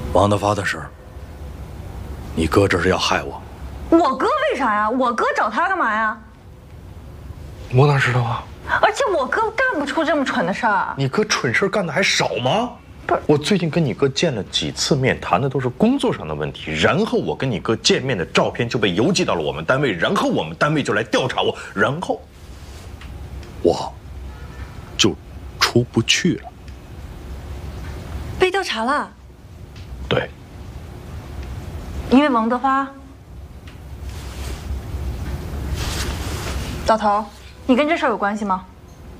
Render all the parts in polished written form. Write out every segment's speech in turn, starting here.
王德发的事，你哥这是要害我。 我哥为啥呀？我哥找他干嘛呀？ 我哪知道啊？ 而且我哥干不出这么蠢的事儿。 你哥蠢事干的还少吗？ 不是， 我最近跟你哥见了几次面，谈的都是工作上的问题，然后我跟你哥见面的照片就被邮寄到了我们单位，然后我们单位就来调查我，然后我就出不去了。 被调查了？ 对。 因为王德发。老头，你跟这事儿有关系吗？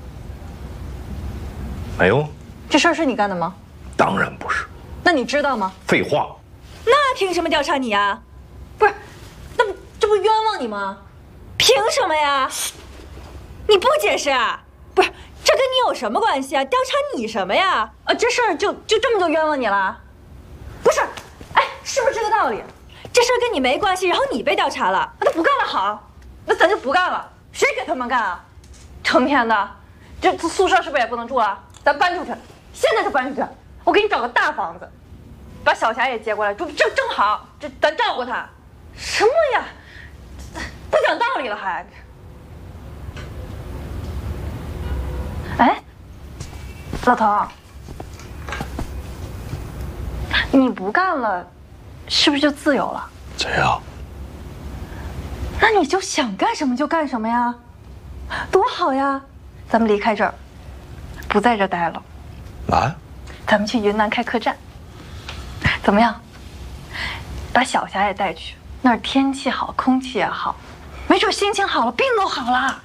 没有。 这事儿是你干的吗？ 当然不是。 那你知道吗？ 废话。 那凭什么调查你呀？不是，这不冤枉你吗？凭什么呀？你不解释啊？不是，这跟你有什么关系啊？调查你什么呀？这事儿就这么就冤枉你了？不是，哎，是不是这个道理？这事儿跟你没关系，然后你被调查了，那不干了好，那咱就不干了。谁给他们干啊？成天的，这宿舍是不是也不能住了？咱搬出去，现在就搬出去。我给你找个大房子，把小霞也接过来住，正好，这咱照顾她。什么呀？不讲道理了还？哎，老头，你不干了，是不是就自由了？ 怎样？ 那你就想干什么就干什么呀，多好呀！咱们离开这儿，不在这儿待了。 啊？ 咱们去云南开客栈，怎么样？把小霞也带去，那儿天气好，空气也好，没准心情好了，病都好了。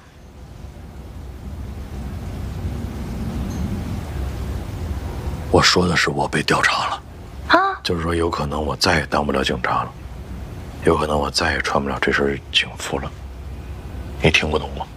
我说的是我被调查了， 啊， 就是说有可能我再也当不了警察了，有可能我再也穿不了这身警服了。你听不懂吗？